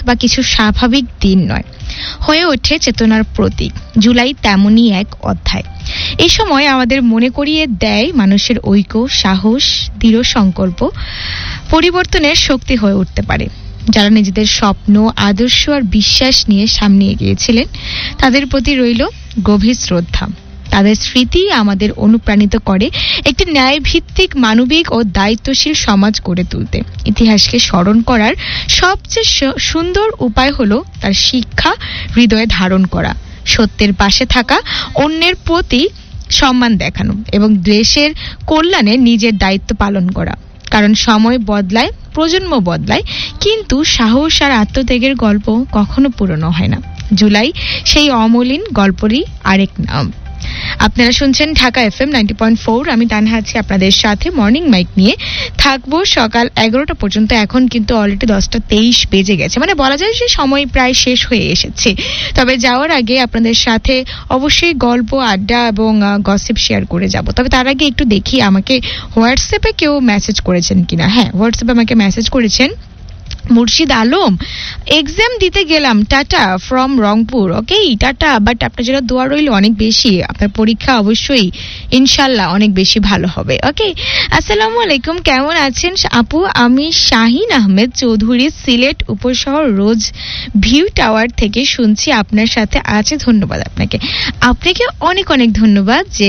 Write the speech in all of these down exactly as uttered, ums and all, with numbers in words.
বা কিছু স্বাভাবিক দিন নয়, হয়ে ওঠে চেতনার প্রতীক। জুলাই তেমনই এক অধ্যায়। এই সময় আমাদের মনে করিয়ে দেয় মানুষের ঐক্য, সাহস, দৃঢ় সংকল্প পরিবর্তনের শক্তি হয়ে উঠতে পারে। যারা নিজেদের স্বপ্ন, আদর্শ আর বিশ্বাস নিয়ে সামনে এগিয়েছিলেন, তাদের প্রতি রইল গভীর শ্রদ্ধা। তাদের স্মৃতি আমাদের অনুপ্রাণিত করে একটি ন্যায়ভিত্তিক, মানবিক ও দায়িত্বশীল সমাজ গড়ে তুলতে। ইতিহাসকে স্মরণ করার সবচেয়ে সুন্দর উপায় হলো তার শিক্ষা হৃদয়ে ধারণ করা, সত্যের পাশে থাকা, অন্যের প্রতি সম্মান দেখানো এবং দেশের কল্যাণে নিজের দায়িত্ব পালন করা। কারণ সময় বদলায়, প্রজন্ম বদলায়, কিন্তু সাহস আর আত্মত্যাগের গল্প কখনো পুরনো হয় না। জুলাই সেই অমলিন গল্পেরই আরেক নাম। আপনারা শুনছেন Dhaka FM ninety point four. আমি তানহা আছি আপনাদের সাথে মর্নিং মাইক নিয়ে থাকবো সকাল এগারোটা পর্যন্ত। এখন কিন্তু অলরেডি দশটা তেইশ বেজে গেছে, মানে বলা যায় যে সময় প্রায় শেষ হয়ে এসেছে। তবে যাওয়ার আগে আপনাদের সাথে অবশ্যই গল্প, আড্ডা এবং গসিপ শেয়ার করে যাব। তবে তার আগে একটু দেখি আমাকে হোয়াটসঅ্যাপে কেউ মেসেজ করেছেন কিনা। হ্যাঁ, হোয়াটসঅ্যাপে আমাকে মেসেজ করেছেন মুর্শিদ আলম, এক্সাম দিতে গেলাম, tata from Rangpur. Okay, tata. But আপনার যেটা দোয়া রইল অনেক বেশি, আপনার পরীক্ষা অবশ্যই ইনশাল্লাহ অনেক বেশি ভালো হবে। ওকে, আসসালামু আলাইকুম, কেমন আছেন আপু? আমি শাহিন আহমেদ চৌধুরী, সিলেট উপশহর রোজ ভিউ টাওয়ার থেকে শুনছি, আপনার সাথে আছে। ধন্যবাদ আপনাকে, আপনাকে অনেক অনেক ধন্যবাদ যে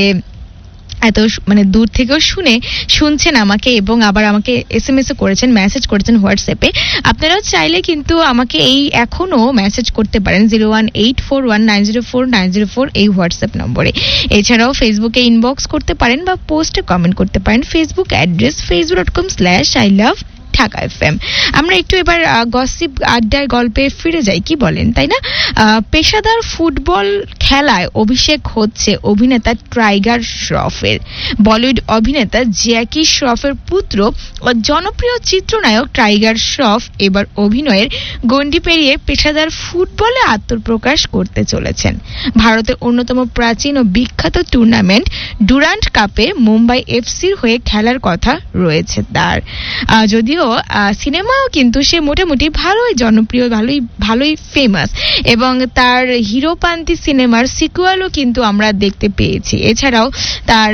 এত মানে দূর থেকেও শুনে শুনছেন আমাকে, এবং আবার আমাকে এস এম এস করেছেন, মেসেজ করেছেন হোয়াটসঅ্যাপে। আপনারাও চাইলে কিন্তু আমাকে এই এখনো মেসেজ করতে পারেন zero one eight four one nine zero four nine zero four এই হোয়াটসঅ্যাপ নম্বরে। এছাড়াও ফেসবুকে ইনবক্স করতে পারেন বা পোস্টে কমেন্ট করতে পারেন। Facebook address Facebook dot com slash I love Dhaka FM. আমরা একটু এবার গসিপ আড্ডার গল্পে ফিরে যাই, কি বলেন, তাই না? পেশাদার ফুটবল খেলায় অভিষেক হচ্ছে অভিনেতা টাইগার শ্রফের। বলিউড অভিনেতা জ্যাকি শ্রফের পুত্র ও জনপ্রিয় চিত্রনায়ক টাইগার শ্রফ এবার অভিনয়ের গণ্ডি পেরিয়ে পেশাদার ফুটবলে আত্মপ্রকাশ করতে চলেছেন। ভারতের অন্যতম প্রাচীন ও বিখ্যাত টুর্নামেন্ট ডুরান্ট কাপে মুম্বাই এফসির হয়ে খেলার কথা রয়েছে তার। যদিও সিনেমাও কিন্তু সে মোটামুটি ভালোই জনপ্রিয়, ভালোই ভালোই ফেমাস, এবং তার হিরোপান্তি সিনেমার সিকুয়েলও কিন্তু আমরা দেখতে পেয়েছি। এছাড়াও তার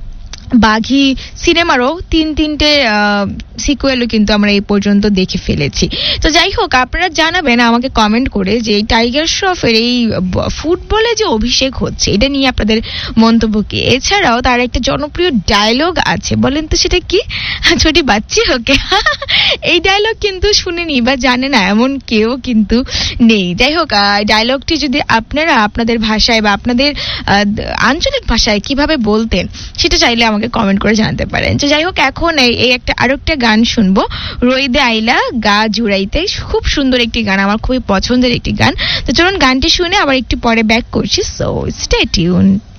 বাঘি সিনেমারও তিন তিনটে সিকুয়েলও কিন্তু আমরা এই পর্যন্ত দেখে ফেলেছি। তো যাই হোক, আপনারা জানাবেন আমাকে কমেন্ট করে যে এই টাইগার শ্রফের এই ফুটবলে যে অভিষেক হচ্ছে এটা নিয়ে আপনাদের মন্তব্য কি। এছাড়াও তার একটা জনপ্রিয় ডায়লগ আছে, বলেন তো সেটা কি? ছোটি বাচ্চি ওকে, এই ডায়লগ কিন্তু শুনেনি বা জানে না এমন কেউ কিন্তু নেই। যাই হোক, ডায়লগটি যদি আপনারা আপনাদের ভাষায় বা আপনাদের আঞ্চলিক ভাষায় কিভাবে বলতেন সেটা চাইলে আমাকে কমেন্ট করে জানাতে পারেন। তো যাই হোক, এখন এই একটা আরো একটা গান শুনবো, রইদে আইলা গা জুড়াইতে। খুব সুন্দর একটি গান, আমার খুবই পছন্দের একটি গান। তো চলুন গানটি শুনে আবার একটু পরে ব্যাক করছি। So stay tune.